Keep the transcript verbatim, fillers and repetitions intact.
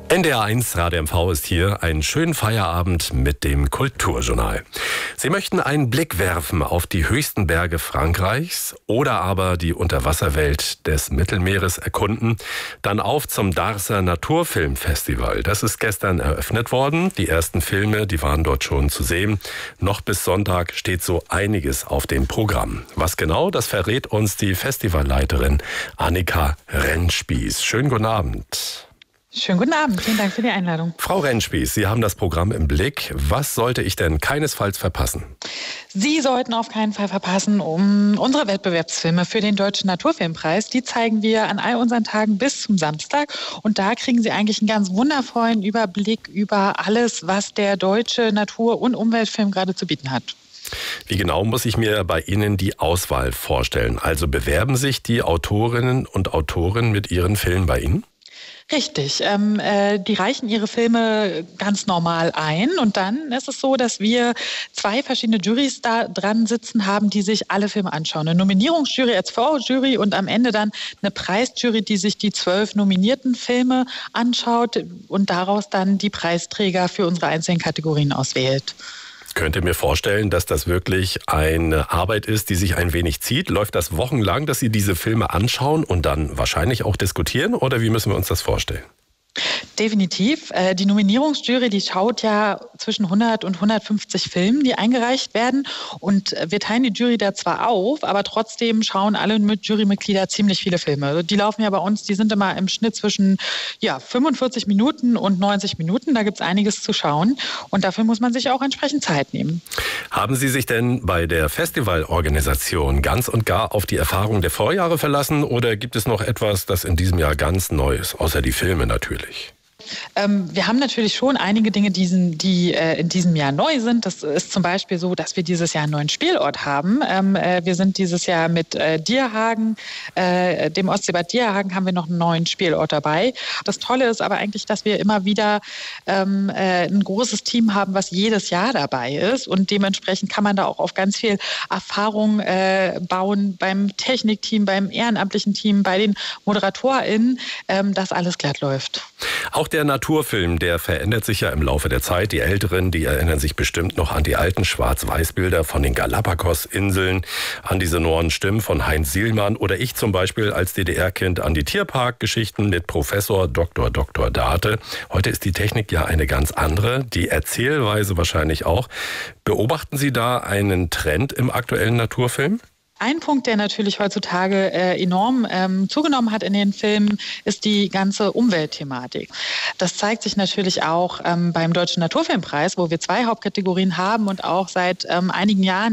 N D R eins Radio M V ist hier. Einen schönen Feierabend mit dem Kulturjournal. Sie möchten einen Blick werfen auf die höchsten Berge Frankreichs oder aber die Unterwasserwelt des Mittelmeeres erkunden? Dann auf zum Darßer Naturfilmfestival. Das ist gestern eröffnet worden. Die ersten Filme, die waren dort schon zu sehen. Noch bis Sonntag steht so einiges auf dem Programm. Was genau, das verrät uns die Festivalleiterin Annika Rentspiess. Schönen guten Abend. Schönen guten Abend, vielen Dank für die Einladung. Frau Rentspiess, Sie haben das Programm im Blick. Was sollte ich denn keinesfalls verpassen? Sie sollten auf keinen Fall verpassen, um unsere Wettbewerbsfilme für den Deutschen Naturfilmpreis. Die zeigen wir an all unseren Tagen bis zum Samstag. Und da kriegen Sie eigentlich einen ganz wundervollen Überblick über alles, was der deutsche Natur- und Umweltfilm gerade zu bieten hat. Wie genau muss ich mir bei Ihnen die Auswahl vorstellen? Also bewerben sich die Autorinnen und Autoren mit ihren Filmen bei Ihnen? Richtig. Ähm, äh, die reichen ihre Filme ganz normal ein und dann ist es so, dass wir zwei verschiedene Jurys da dran sitzen haben, die sich alle Filme anschauen. Eine Nominierungsjury als Vorjury und am Ende dann eine Preisjury, die sich die zwölf nominierten Filme anschaut und daraus dann die Preisträger für unsere einzelnen Kategorien auswählt. Ich könnte mir vorstellen, dass das wirklich eine Arbeit ist, die sich ein wenig zieht. Läuft das wochenlang, dass Sie diese Filme anschauen und dann wahrscheinlich auch diskutieren? Oder wie müssen wir uns das vorstellen? Definitiv. Die Nominierungsjury, die schaut ja zwischen hundert und hundertfünfzig Filmen, die eingereicht werden. Und wir teilen die Jury da zwar auf, aber trotzdem schauen alle Jurymitglieder ziemlich viele Filme. Die laufen ja bei uns, die sind immer im Schnitt zwischen ja, fünfundvierzig Minuten und neunzig Minuten. Da gibt es einiges zu schauen. Und dafür muss man sich auch entsprechend Zeit nehmen. Haben Sie sich denn bei der Festivalorganisation ganz und gar auf die Erfahrung der Vorjahre verlassen? Oder gibt es noch etwas, das in diesem Jahr ganz neu ist, außer die Filme natürlich? Ähm, wir haben natürlich schon einige Dinge, die, die äh, in diesem Jahr neu sind. Das ist zum Beispiel so, dass wir dieses Jahr einen neuen Spielort haben. Ähm, äh, wir sind dieses Jahr mit äh, Dierhagen, äh, dem Ostseebad Dierhagen, haben wir noch einen neuen Spielort dabei. Das Tolle ist aber eigentlich, dass wir immer wieder ähm, äh, ein großes Team haben, was jedes Jahr dabei ist. Und dementsprechend kann man da auch auf ganz viel Erfahrung äh, bauen beim Technikteam, beim ehrenamtlichen Team, bei den ModeratorInnen, ähm, dass alles glatt läuft. Auch der Naturfilm, der verändert sich ja im Laufe der Zeit. Die Älteren, die erinnern sich bestimmt noch an die alten Schwarz-Weiß-Bilder von den Galapagos-Inseln, an die sonoren Stimmen von Heinz Sielmann oder ich zum Beispiel als D D R-Kind an die Tierpark-Geschichten mit Professor Doktor Doktor Date. Heute ist die Technik ja eine ganz andere, die Erzählweise wahrscheinlich auch. Beobachten Sie da einen Trend im aktuellen Naturfilm? Ein Punkt, der natürlich heutzutage äh, enorm ähm, zugenommen hat in den Filmen, ist die ganze Umweltthematik. Das zeigt sich natürlich auch ähm, beim Deutschen Naturfilmpreis, wo wir zwei Hauptkategorien haben und auch seit ähm, einigen Jahren